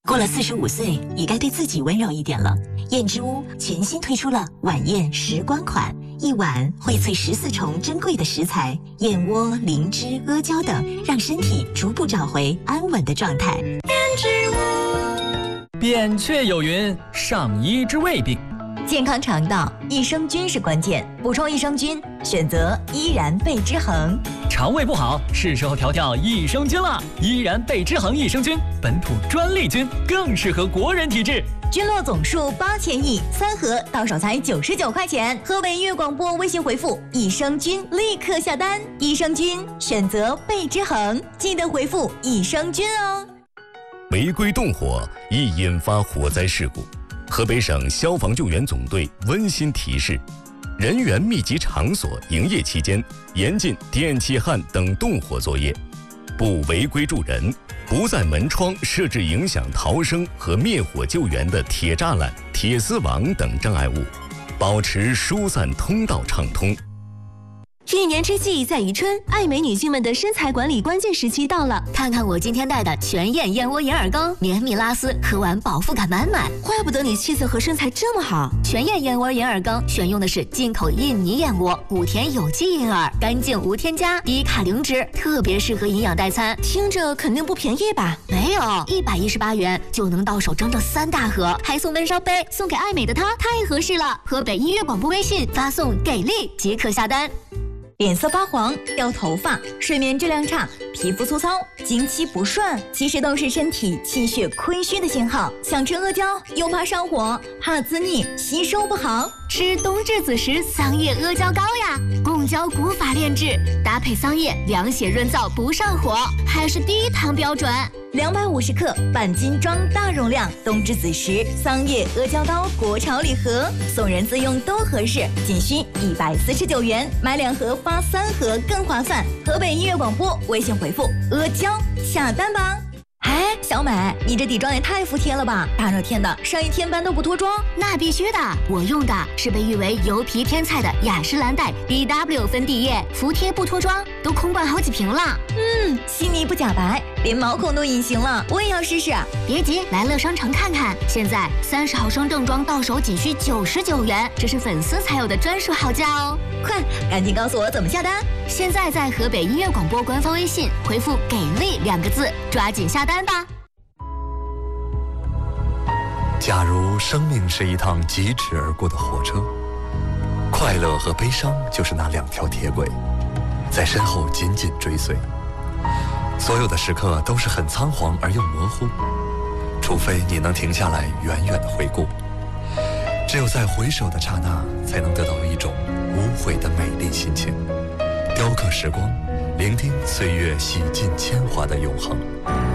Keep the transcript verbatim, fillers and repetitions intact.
过了四十五岁，也该对自己温柔一点了。燕之屋全新推出了晚宴时光款，一碗荟萃十四重珍贵的食材，燕窝、灵芝、阿胶等，让身体逐步找回安稳的状态。燕之屋，扁鹊有云：上医之未病。 健康肠道，益生菌是关键，补充益生菌，选择依然贝之恒。 肠胃不好，是时候调调益生菌了。依然贝之恒益生菌，本土专利菌，更适合国人体质。 菌落总数八千亿，三盒到手才九十九块钱。河北音乐广播微信回复益生菌，立刻下单。益生菌选择贝之恒，记得回复益生菌哦。 违规动火易引发火灾事故。河北省消防救援总队温馨提示：人员密集场所营业期间，严禁电气焊等动火作业，不违规助人，不在门窗设置影响逃生和灭火救援的铁栅栏、铁丝网等障碍物，保持疏散通道畅通。 一年之计在于春，爱美女性们的身材管理关键时期到了。 看看我今天带的全燕燕窝银耳羹，绵密拉丝，喝完饱腹感满满。 怪不得你气色和身材这么好。 全燕燕窝银耳羹选用的是进口印尼燕窝，谷田有机银耳，干净无添加，低卡零脂，特别适合营养代餐。 听着肯定不便宜吧？ 没有，一百一十八元就能到手整整三大盒，还送温烧杯，送给爱美的她太合适了。河北音乐广播微信发送给力即可下单。 脸色发黄、掉头发、睡眠质量差、皮肤粗糙、经期不顺，其实都是身体气血亏虚的信号。想吃阿胶又怕上火，怕滋腻，吸收不好， 吃冬至子时桑叶阿胶膏呀，贡胶古法炼制，搭配桑叶凉血润燥不上火，还是低糖标准。 两百五十克半斤装大容量冬至子时桑叶阿胶膏国潮礼盒，送人自用都合适，仅需一百四十九元，买两盒发三盒更划算。河北音乐广播微信回复阿胶下单吧。哎，小美，你这底妆也太服帖了吧！大热天的，上一天班都不脱妆？ 那必须的，我用的是被誉为油皮天菜的雅诗兰黛 B W 粉底液，服帖不脱妆，都空灌好几瓶了。 嗯，细腻不假白，连毛孔都隐形了，我也要试试。 别急，来乐商城看看，现在三十毫升正装到手仅需九十九元，这是粉丝才有的专属好价哦！ 快，赶紧告诉我怎么下单！ 现在在河北音乐广播官方微信回复“给力”两个字，抓紧下单吧。 假如生命是一趟疾驰而过的火车，快乐和悲伤就是那两条铁轨，在身后紧紧追随。所有的时刻都是很仓皇而又模糊，除非你能停下来远远的回顾，只有在回首的刹那，才能得到一种无悔的美丽心情，雕刻时光，聆听岁月洗尽铅华的永恒。